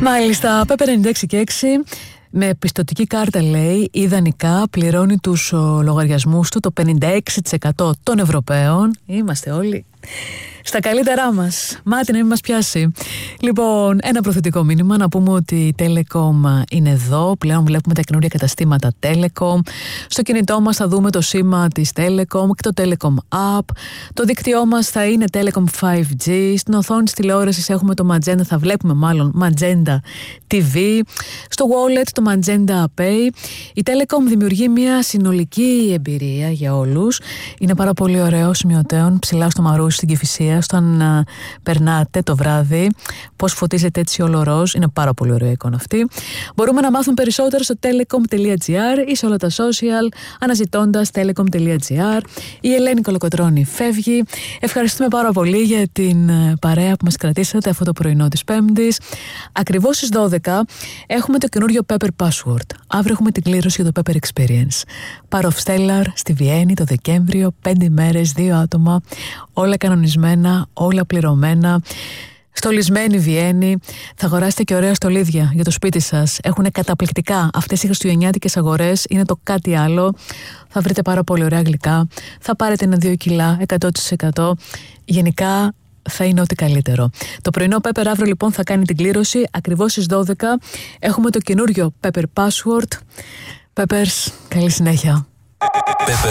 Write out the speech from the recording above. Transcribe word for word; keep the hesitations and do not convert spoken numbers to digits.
Μάλιστα, Pepper ενενήντα έξι και έξι με πιστωτική κάρτα, λέει, ιδανικά πληρώνει τους ο, λογαριασμούς του το πενήντα έξι τοις εκατό των Ευρωπαίων. Είμαστε όλοι στα καλύτερά μας. Μάτι να μην μας πιάσει. Λοιπόν, ένα προθετικό μήνυμα. Να πούμε ότι η Telecom είναι εδώ. Πλέον βλέπουμε τα καινούργια καταστήματα Telecom. Στο κινητό μας θα δούμε το σήμα της Telecom και το Telecom App. Το δίκτυό μας θα είναι Telecom φάιβ τζι. Στην οθόνη της τηλεόρασης έχουμε το Magenta. Θα βλέπουμε μάλλον Magenta τι βι. Στο wallet το Magenta Pay. Η Telecom δημιουργεί μια συνολική εμπειρία για όλους. Είναι πάρα πολύ ωραίο σημειωτέων ψηλά στο Μαρούσι στην Κηφισία. Όταν uh, περνάτε το βράδυ, πώς φωτίζεται έτσι όλο ροζ. Είναι πάρα πολύ ωραία εικόνα αυτή. Μπορούμε να μάθουμε περισσότερο στο telecom.gr ή σε όλα τα social αναζητώντας telecom.gr. Η Ελένη Κολοκοτρώνη φεύγει. Ευχαριστούμε πάρα πολύ για την uh, παρέα που μας κρατήσατε αυτό το πρωινό της Πέμπτης. Ακριβώς στις δώδεκα έχουμε το καινούριο Pepper Password. Αύριο έχουμε την κλήρωση για το Pepper Experience. Part of Stellar στη Βιέννη το Δεκέμβριο. Πέντε ημέρες, δύο άτομα. Όλα κανονισμένα, όλα πληρωμένα. Στολισμένη Βιέννη. Θα αγοράσετε και ωραία στολίδια για το σπίτι σας. Έχουν καταπληκτικά αυτές οι χριστουγεννιάτικες αγορές. Είναι το κάτι άλλο. Θα βρείτε πάρα πολύ ωραία γλυκά. Θα πάρετε ένα-δύο κιλά, εκατό τοις εκατό. Γενικά θα είναι ό,τι καλύτερο. Το πρωινό Pepper αύριο λοιπόν θα κάνει την κλήρωση. Ακριβώς στις δώδεκα έχουμε το καινούριο Pepper Password. Peppers, καλή συνέχεια.